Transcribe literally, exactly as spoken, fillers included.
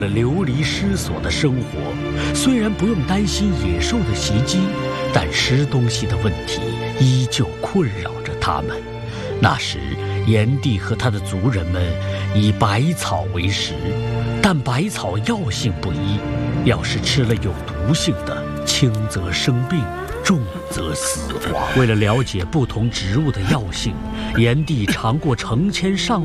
流离失所的生活，虽然不用担心野兽的袭击，但吃东西的问题依旧困扰着他们。那时，炎帝和他的族人们以百草为食，但百草药性不一，要是吃了有毒性的，轻则生病，重则死亡。为了了解不同植物的药性，炎帝尝过成千上